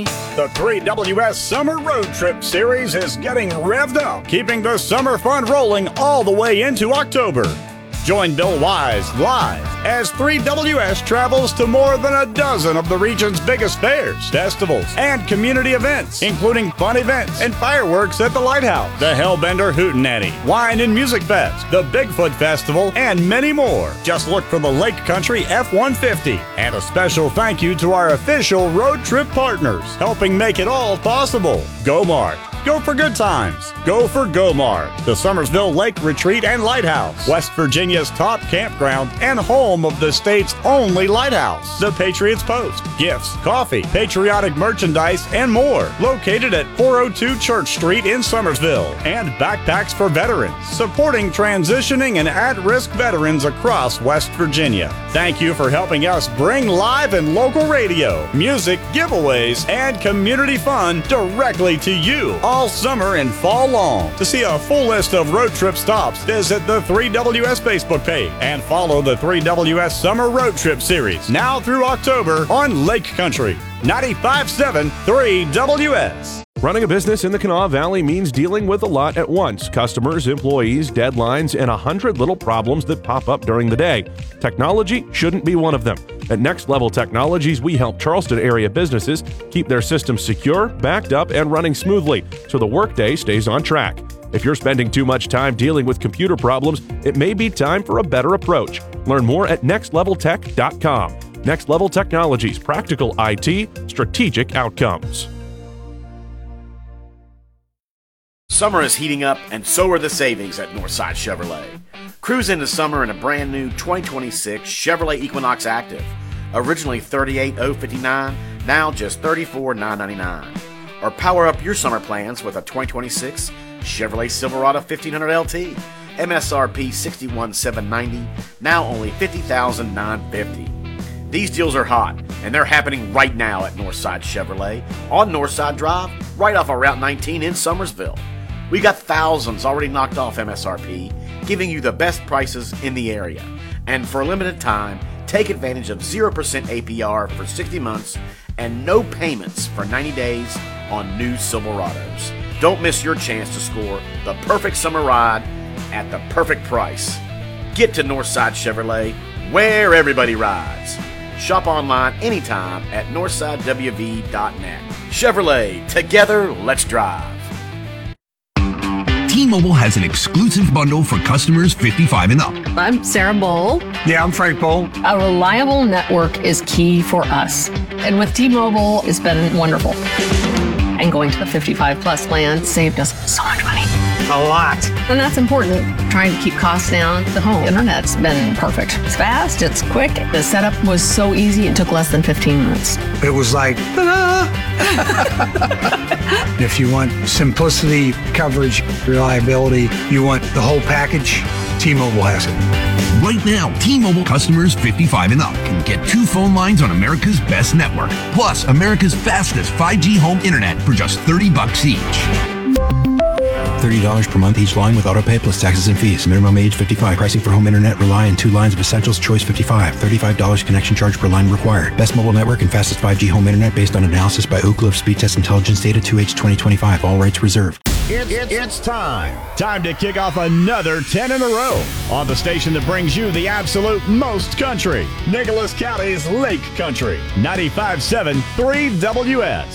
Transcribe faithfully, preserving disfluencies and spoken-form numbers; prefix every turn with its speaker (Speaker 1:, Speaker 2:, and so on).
Speaker 1: The three W S Summer Road Trip Series is getting revved up, keeping the summer fun rolling all the way into October. Join Bill Wise live as three W S travels to more than a dozen of the region's biggest fairs, festivals, and community events, including fun events and fireworks at the Lighthouse, the Hellbender Hootenanny, Wine and Music Fest, the Bigfoot Festival, and many more. Just look for the Lake Country F one fifty. And a special thank you to our official road trip partners, helping make it all possible. GoMart. Go for good times. Go for GoMart, the Summersville Lake Retreat and Lighthouse, West Virginia's top campground and home of the state's only lighthouse. The Patriots Post, gifts, coffee, patriotic merchandise, and more. Located at four oh two Church Street in Summersville. And Backpacks for Veterans, supporting transitioning and at-risk veterans across West Virginia. Thank you for helping us bring live and local radio, music, giveaways, and community fun directly to you all summer and fall long. To see a full list of road trip stops, visit the three W S Facebook page and follow the three W S Summer Road Trip Series now through October on Lake Country ninety-five point seven three W S.
Speaker 2: Running a business in the Kanawha Valley means dealing with a lot at once. Customers, employees, deadlines, and a hundred little problems that pop up during the day. Technology shouldn't be one of them. At Next Level Technologies, we help Charleston area businesses keep their systems secure, backed up, and running smoothly so the workday stays on track. If you're spending too much time dealing with computer problems, it may be time for a better approach. Learn more at next level tech dot com. Next Level Technologies, practical I T, strategic outcomes.
Speaker 3: Summer is heating up, and so are the savings at Northside Chevrolet. Cruise into summer in a brand new twenty twenty-six Chevrolet Equinox Active. Originally thirty-eight thousand fifty-nine dollars, now just thirty-four thousand nine hundred ninety-nine dollars. Or power up your summer plans with a twenty twenty-six Chevrolet Silverado fifteen hundred L T. M S R P sixty-one thousand seven hundred ninety dollars, now only fifty thousand nine hundred fifty dollars. These deals are hot, and they're happening right now at Northside Chevrolet on Northside Drive, right off of Route nineteen in Summersville. We got thousands already knocked off M S R P, giving you the best prices in the area. And for a limited time, take advantage of zero percent A P R for sixty months and no payments for ninety days on new Silverados. Don't miss your chance to score the perfect summer ride at the perfect price. Get to Northside Chevrolet, where everybody rides. Shop online anytime at northside w v dot net. Chevrolet, together, let's drive.
Speaker 4: T-Mobile has an exclusive bundle for customers fifty-five and up.
Speaker 5: I'm Sarah Bowl.
Speaker 6: Yeah, I'm Frank Bowl.
Speaker 5: A reliable network is key for us. And with T-Mobile, it's been wonderful. And going to the fifty-five plus plan saved us so much money.
Speaker 6: A lot.
Speaker 5: And that's important. Trying to keep costs down. The home internet's been perfect. It's fast, it's quick. The setup was so easy, it took less than fifteen minutes.
Speaker 6: It was like, ta-da! If you want simplicity, coverage, reliability, you want the whole package, T-Mobile has it.
Speaker 4: Right now, T-Mobile customers fifty-five and up can get two phone lines on America's best network, plus America's fastest five G home internet for just thirty bucks each.
Speaker 7: thirty dollars per month each line with autopay plus taxes and fees. Minimum age fifty-five. Pricing for home internet rely on two lines of Essentials Choice fifty-five. thirty-five dollars connection charge per line required. Best mobile network and fastest five G home internet based on analysis by Oak Cliff Speed Test Intelligence Data two H twenty twenty-five. All rights reserved.
Speaker 1: It's, it's, it's time. Time to kick off another ten in a row on the station that brings you the absolute most country. Nicholas County's Lake Country. ninety-five point seven three W S.